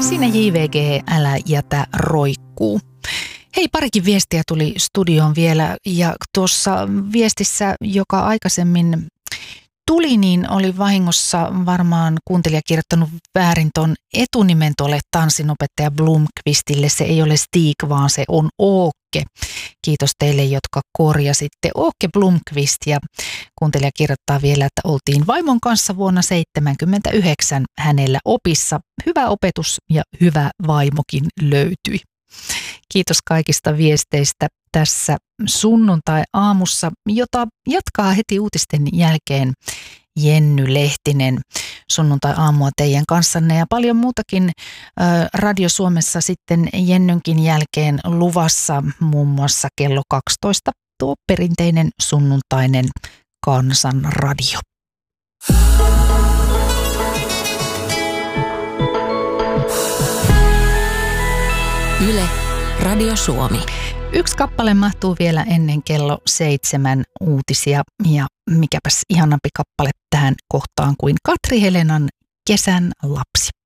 Siinä JVG, älä jätä roikkuu. Hei, parikin viestiä tuli studioon vielä ja tuossa viestissä, joka aikaisemmin tuli, niin oli vahingossa varmaan kuuntelija kirjoittanut väärin ton etunimen tuolle tanssinopettaja Blomqvistille. Se ei ole Stig, vaan se on Åke. Kiitos teille, jotka korjasitte. Åke Blomqvist, ja kuuntelija kirjoittaa vielä, että oltiin vaimon kanssa vuonna 1979 hänellä opissa. Hyvä opetus ja hyvä vaimokin löytyi. Kiitos kaikista viesteistä tässä sunnuntai-aamussa, jota jatkaa heti uutisten jälkeen Jenny Lehtinen. Sunnuntai-aamua teidän kanssanne ja paljon muutakin Radio Suomessa sitten Jennynkin jälkeen luvassa, muun muassa kello 12 tuo perinteinen sunnuntainen kansanradio. Yle, Radio Suomi. Yksi kappale mahtuu vielä ennen kello 7 uutisia, ja mikäpäs ihanampi kappale tähän kohtaan kuin Katri Helenan Kesän lapsi.